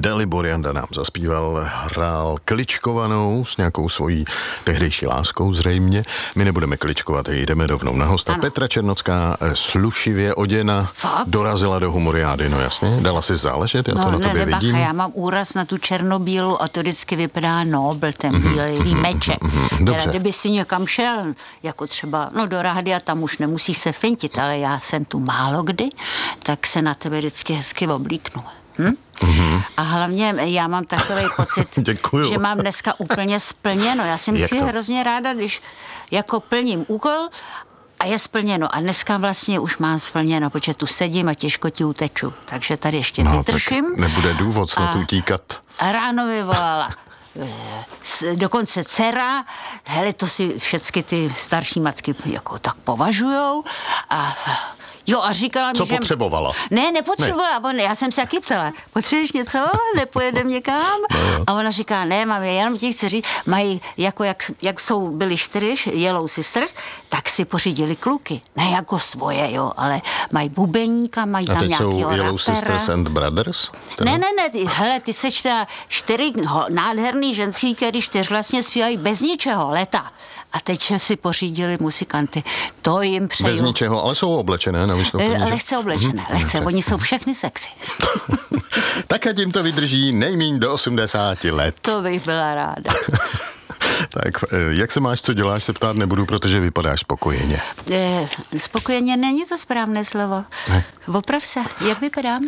Dalibor Janda nám zaspíval, hrál kličkovanou s nějakou svojí tehdejší láskou zřejmě. My nebudeme kličkovat, jdeme rovnou na hosta. Ano. Petra Černocká, slušivě oděna, dorazila do humoriády, no jasně, dala si záležet, já to na tobě vidím. Já mám úraz na tu černobílu a to vždycky vypadá nobl, ten bílý meček. Teda, kdyby si někam šel, jako třeba, do rádia, tam už nemusíš se fintit, ale já jsem tu málo kdy, tak se na tebe vždycky hezky oblíknu. A hlavně já mám takový pocit, že mám dneska úplně splněno. Já si myslím hrozně ráda, když jako plním úkol a je splněno. A dneska vlastně už mám splněno, protože tu sedím a těžko ti uteču. Takže tady ještě vytrším. Nebude důvod snad utíkat. A ráno vyvolala dokonce dcera, hele, to si všechny ty starší matky jako tak považujou a říkala mi, co potřebovala? Ne, nepotřebovala. Ne. Já jsem se taky ptala, potřebuješ něco? Nepojedem někam? A ona říká, ne, mám, jenom ti chci říct, mají, jako jak byly 4 Yellow Sisters, tak si pořídili kluky. Ne jako svoje, ale mají bubeníka, mají tam nějakého rapera. A teď jsou Yellow Sisters and Brothers? Teda? Ne, hele, ty sečte 4 nádherný ženský, který 4 vlastně zpívají bez ničeho, leta. A teď si pořídili muzikanty. To jim přeju. Bez ničeho, ale jsou oblečené na vystoupení. Lehce oblečené, lehce. Oni jsou všechny sexy. Tak ať jim to vydrží nejmíň do 80 let. To bych byla ráda. Tak, jak se máš, co děláš, se ptát nebudu, protože vypadáš spokojeně. Spokojeně není to správné slovo. Ne. Oprav se, jak vypadám?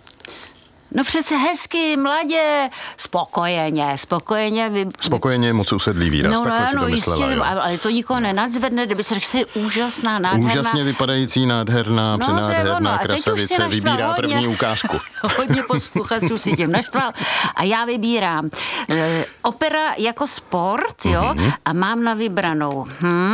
No přece hezky, mladě, spokojeně. Spokojeně je moc usedlý výraz, takhle si to myslela. Jistě, ale to nikoho nenadzvedne, kdyby se řekl, že úžasná, nádherná. Úžasně vypadající, nádherná, přenádherná krasavice vybírá první ukázku. Hodně posluchačů si tím naštval. A já vybírám opera jako sport, a mám na vybranou.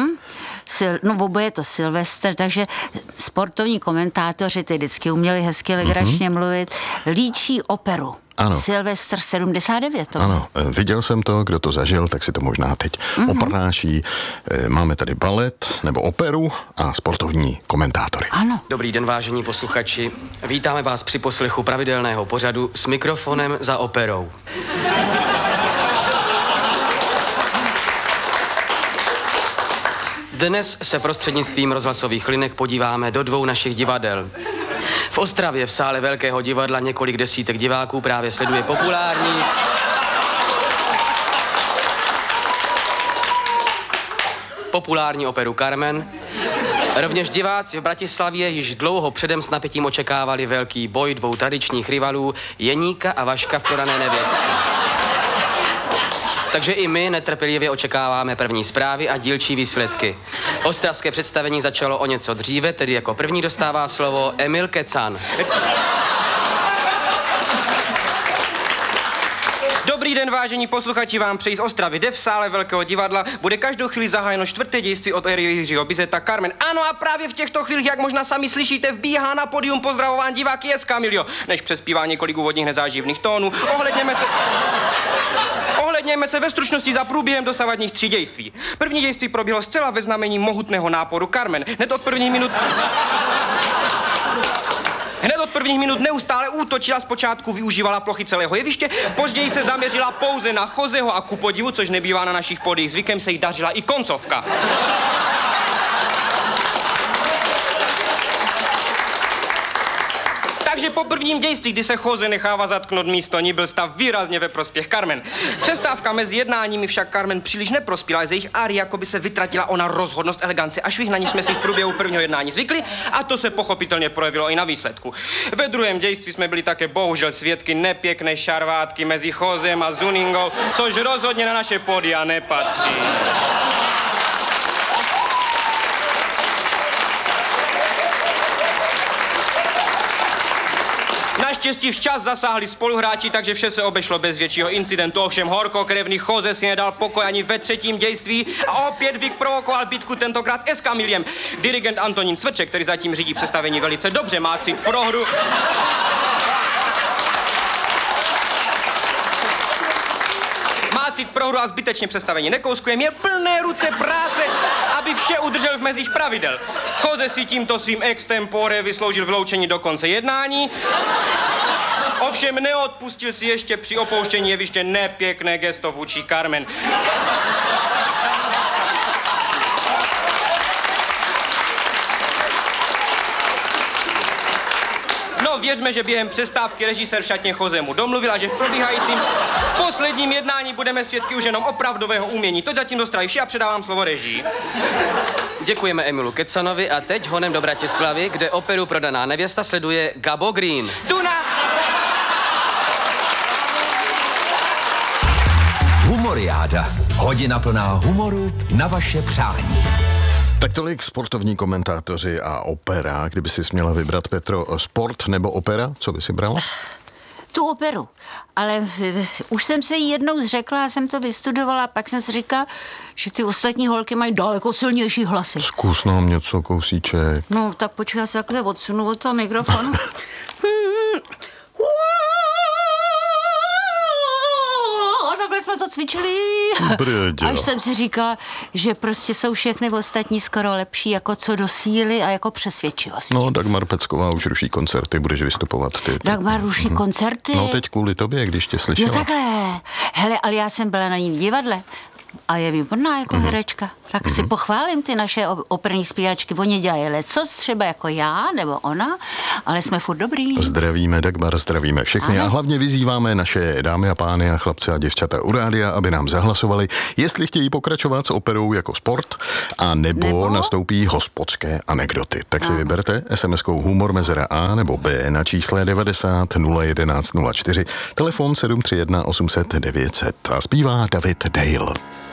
Oboje je to Silvestr, takže sportovní komentátoři ty vždycky uměli hezky legračně mluvit, líčí operu. Ano. Silvestr 79. Ano, viděl jsem to, kdo to zažil, tak si to možná teď oprnáší. Máme tady balet nebo operu a sportovní komentátory. Ano. Dobrý den, vážení posluchači. Vítáme vás při poslechu pravidelného pořadu s mikrofonem za operou. Dnes se prostřednictvím rozhlasových linek podíváme do 2 našich divadel. V Ostravě v sále Velkého divadla několik desítek diváků právě sleduje populární operu Carmen. Rovněž diváci v Bratislavě již dlouho předem s napětím očekávali velký boj 2 tradičních rivalů, Jeníka a Vaška v Prodané nevěstě. Takže i my netrpělivě očekáváme první zprávy a dílčí výsledky. Ostravské představení začalo o něco dříve, tedy jako první dostává slovo Emil Kecan. Dobrý den, vážení posluchači, vám přeji z Ostravy. V sále Velkého divadla bude každou chvíli zahájeno 4. dějství od éry Jiřího Bizeta Carmen. Ano, a právě v těchto chvílích, jak možná sami slyšíte, vbíhá na pódium pozdravován diváky Escamillo. Než přespívá několik úvodních nezáživných tónů, ohledněme se ve stručnosti za průběhem dosavadních 3 dějství. První dějství proběhlo zcela ve znamení mohutného náporu Carmen. Hned od prvních minut neustále útočila, zpočátku využívala plochy celého jeviště, později se zaměřila pouze na Joseho a ku podivu, což nebývá na našich pódiích zvykem, se jí dařila i koncovka. Takže po prvním dějství, kdy se Jose nechává zatknout místo ní, byl stav výrazně ve prospěch Carmen. Přestávka mezi jednáními však Carmen příliš neprospěla, z jejich áry jako by se vytratila ona rozhodnost, elegance a švih, na níž jsme si v průběhu prvního jednání zvykli, a to se pochopitelně projevilo i na výsledku. Ve druhém dějství jsme byli také bohužel svědky nepěkné šarvátky mezi Josem a Zuningou, což rozhodně na naše pódia nepatří. Naštěstí včas zasáhli spoluhráči, takže vše se obešlo bez většího incidentu. Ovšem horkokrevný Jose si nedal pokoj ani ve 3. dějství a opět vyprovokoval bitku, tentokrát s Escamillem. Dirigent Antonín Svrček, který zatím řídí představení velice dobře, má cit pro hru. Cit pro hru a zbytečně představení nekouskuje, měl plné ruce práce, aby vše udržel v mezích pravidel. Jose si tímto svým extempore vysloužil vyloučení do konce jednání. Ovšem neodpustil si ještě při opouštění jeviště nepěkné gesto vůči Carmen. No, věřme, že během přestávky režisér v šatně Jose mu domluvil a že v probíhajícím posledním jednání budeme svědky už jenom opravdového umění. To zatím dostraví vše a předávám slovo režii. Děkujeme Emilu Kecanovi a teď honem do Bratislavy, kde operu Prodaná nevěsta sleduje Gabo Green. Humoriáda. Hodina plná humoru na vaše přání. Tak tolik sportovní komentátoři a opera. Kdyby si směla vybrat, Petro, sport nebo opera, co by si brala? Tu operu. Ale už jsem se jí jednou zřekla, já jsem to vystudovala, pak jsem si říkala, že ty ostatní holky mají daleko silnější hlasy. Zkus nám něco, kousíček. No, tak počkej, já se takhle odsunu od toho mikrofonu. Takhle jsme to cvičili. Brďo. Až jsem si říkala, že prostě jsou všechny ostatní skoro lepší jako co do síly a jako přesvědčivosti. No, Dagmar Pecková už ruší koncerty, budeš vystupovat ty. Dagmar ruší koncerty? No, teď kvůli tobě, když tě slyšela. Jo, takhle. Hele, ale já jsem byla na ní v divadle a je výborná jako herečka. Tak si pochválím ty naše operní zpívačky. Oni dělají lecos, třeba jako já nebo ona, ale jsme furt dobrý. Zdravíme Dagmar, zdravíme všechny. A hlavně vyzýváme naše dámy a pány a chlapce a děvčata u rádia, aby nám zahlasovali, jestli chtějí pokračovat s operou jako sport, a nebo nastoupí hospodské anekdoty. Tak si vyberte SMS-kou humor mezera A nebo B na čísle 90 011 04, telefon 731 800 900 a zpívá David Dale.